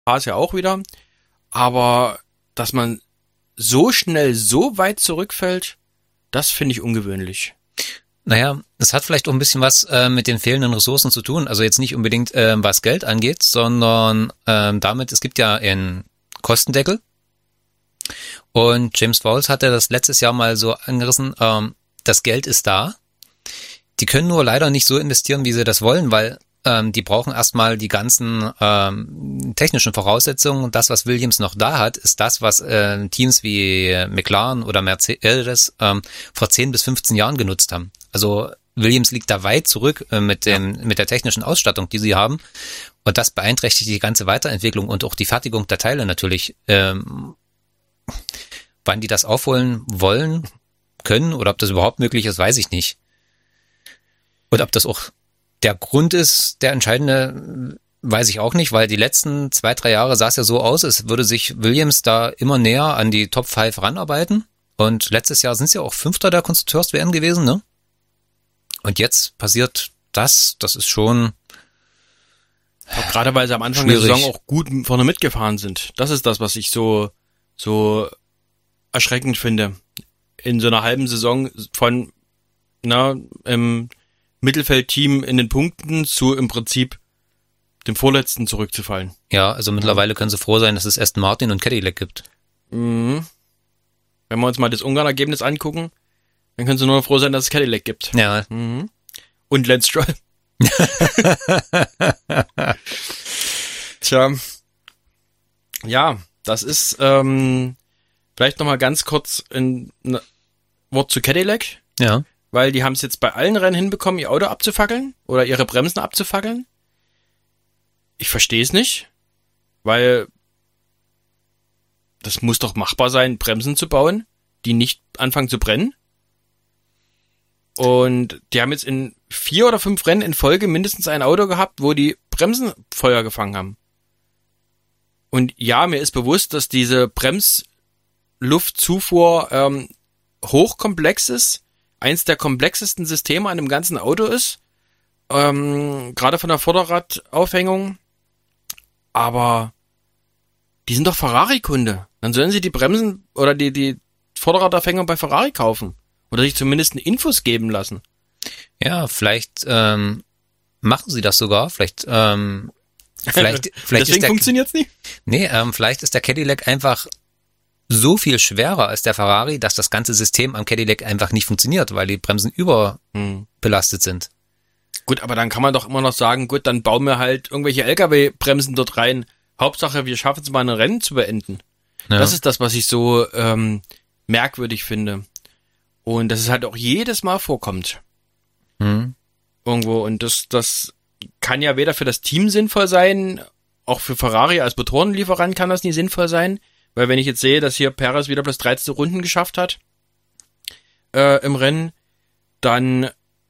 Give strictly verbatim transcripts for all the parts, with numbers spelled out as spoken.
Haas ja auch wieder. Aber dass man so schnell so weit zurückfällt, das finde ich ungewöhnlich. Naja, es hat vielleicht auch ein bisschen was äh, mit den fehlenden Ressourcen zu tun. Also jetzt nicht unbedingt, äh, was Geld angeht, sondern äh, damit, es gibt ja einen Kostendeckel. Und James Vowles hatte das letztes Jahr mal so angerissen, ähm, das Geld ist da. Die können nur leider nicht so investieren, wie sie das wollen, weil ähm, die brauchen erstmal die ganzen ähm, technischen Voraussetzungen. Und das, was Williams noch da hat, ist das, was äh, Teams wie McLaren oder Mercedes ähm, vor zehn bis fünfzehn Jahren genutzt haben. Also Williams liegt da weit zurück äh, mit dem mit der technischen Ausstattung, die sie haben. Und das beeinträchtigt die ganze Weiterentwicklung und auch die Fertigung der Teile natürlich. Ähm, wann die das aufholen wollen, können oder ob das überhaupt möglich ist, weiß ich nicht. Und ob das auch der Grund ist, der entscheidende, weiß ich auch nicht, weil die letzten zwei, drei Jahre sah es ja so aus, es würde sich Williams da immer näher an die Top fünf ranarbeiten. Und letztes Jahr sind sie ja auch Fünfter der Konstrukteurs-W M gewesen, ne? Und jetzt passiert das, das ist schon auch gerade weil sie am Anfang schwierig. Der Saison auch gut vorne mitgefahren sind. Das ist das, was ich so so erschreckend finde. In so einer halben Saison von na im Mittelfeldteam in den Punkten zu im Prinzip dem Vorletzten zurückzufallen. Ja, also mittlerweile können sie froh sein, dass es Aston Martin und Cadillac gibt. Mhm. Wenn wir uns mal das Ungarn-Ergebnis angucken, dann können sie nur froh sein, dass es Cadillac gibt. Ja. Mhm. Und Lance Stroll. Tja. Ja, das ist ähm, vielleicht nochmal ganz kurz ein Wort zu Cadillac. Ja. Weil die haben es jetzt bei allen Rennen hinbekommen, ihr Auto abzufackeln oder ihre Bremsen abzufackeln. Ich verstehe es nicht, weil das muss doch machbar sein, Bremsen zu bauen, die nicht anfangen zu brennen. Und die haben jetzt in vier oder fünf Rennen in Folge mindestens ein Auto gehabt, wo die Bremsen Feuer gefangen haben. Und ja, mir ist bewusst, dass diese Bremsluftzufuhr ähm, hochkomplex ist, eins der komplexesten Systeme an dem ganzen Auto ist, ähm, gerade von der Vorderradaufhängung. Aber die sind doch Ferrari-Kunde. Dann sollen sie die Bremsen oder die, die Vorderradaufhängung bei Ferrari kaufen. Oder sich zumindest Infos geben lassen. Ja, vielleicht ähm, machen sie das sogar. Vielleicht, ähm, vielleicht, vielleicht Deswegen funktioniert's nicht? Nee, ähm, vielleicht ist der Cadillac einfach so viel schwerer als der Ferrari, dass das ganze System am Cadillac einfach nicht funktioniert, weil die Bremsen überbelastet sind. Gut, aber dann kann man doch immer noch sagen, gut, dann bauen wir halt irgendwelche L K W-Bremsen dort rein. Hauptsache, wir schaffen es mal, ein Rennen zu beenden. Ja. Das ist das, was ich so ähm, merkwürdig finde. Und dass es halt auch jedes Mal vorkommt. Hm. Irgendwo. Und das, das kann ja weder für das Team sinnvoll sein, auch für Ferrari als Motorenlieferant kann das nie sinnvoll sein. Weil wenn ich jetzt sehe, dass hier Perez wieder plus dreizehn Runden geschafft hat äh, im Rennen, dann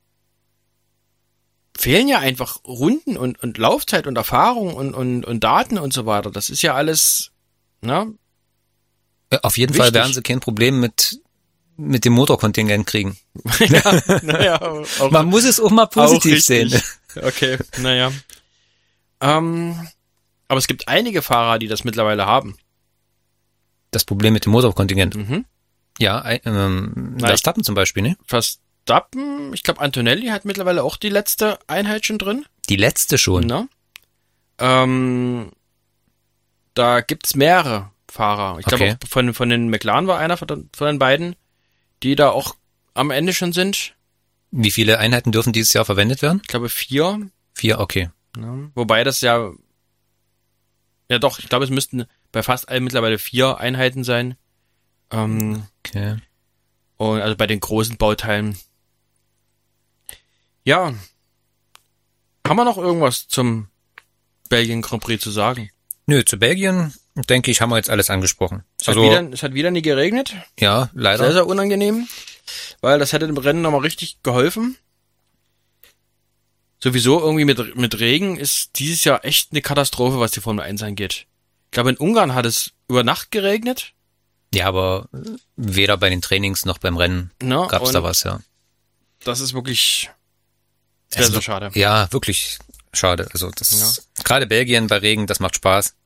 fehlen ja einfach Runden und, und Laufzeit und Erfahrung und, und, und Daten und so weiter. Das ist ja alles, ne? Auf jeden wichtig. Fall werden sie kein Problem mit mit dem Motorkontingent kriegen. Ja, naja, auch, man muss es auch mal positiv auch sehen. Okay, naja. Ähm, aber es gibt einige Fahrer, die das mittlerweile haben. Das Problem mit dem Motorkontingent. Mhm. Ja, ähm, Verstappen zum Beispiel, ne? Verstappen, ich glaube Antonelli hat mittlerweile auch die letzte Einheit schon drin. Die letzte schon? Na? Ähm, da gibt's mehrere Fahrer. Ich glaube, okay. von, von den McLaren war einer von den, von den beiden, die da auch am Ende schon sind. Wie viele Einheiten dürfen dieses Jahr verwendet werden? Ich glaube vier. Vier, okay. Ja, wobei das ja, ja doch, ich glaube, es müssten bei fast allen mittlerweile vier Einheiten sein. Ähm, okay. Und also bei den großen Bauteilen. Ja. Haben wir noch irgendwas zum Belgien Grand Prix zu sagen? Nö, zu Belgien, denke ich, haben wir jetzt alles angesprochen. Es, also, hat, wieder, es hat wieder nie geregnet. Ja, leider. Sehr, sehr unangenehm. Weil das hätte dem Rennen nochmal richtig geholfen. Sowieso irgendwie mit, mit Regen ist dieses Jahr echt eine Katastrophe, was die Formel eins angeht. Ich glaube, in Ungarn hat es über Nacht geregnet. Ja, aber weder bei den Trainings noch beim Rennen no, gab es da was, ja. Das ist wirklich sehr, also, sehr schade. Ja, wirklich schade. Also das ja. Gerade Belgien bei Regen, das macht Spaß.